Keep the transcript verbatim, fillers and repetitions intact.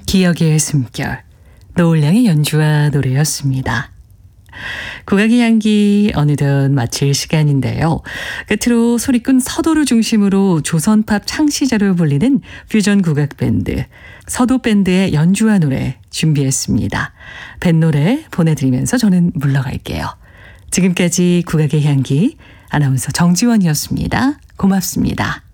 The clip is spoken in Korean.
기억의 숨결, 노을량의 연주와 노래였습니다. 국악의 향기 어느덧 마칠 시간인데요. 끝으로 소리꾼 서도를 중심으로 조선팝 창시자로 불리는 퓨전 국악밴드 서도밴드의 연주와 노래 준비했습니다. 밴노래 보내드리면서 저는 물러갈게요. 지금까지 국악의 향기 아나운서 정지원이었습니다. 고맙습니다.